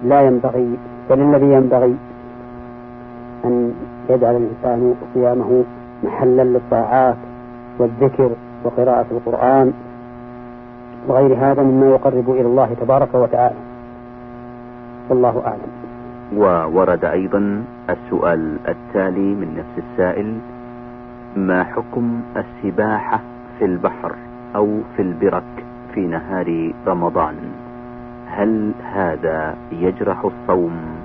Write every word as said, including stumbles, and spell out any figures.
لا ينبغي، بل الذي ينبغي أن يجعل الإنسان صيامه محلا للطاعات والذكر وقراءة القرآن وغير هذا مما يقرب إلى الله تبارك وتعالى، والله أعلم. وورد أيضا السؤال التالي من نفس السائل: ما حكم السباحة في البحر أو في البرك في نهار رمضان؟ هل هذا يجرح الصوم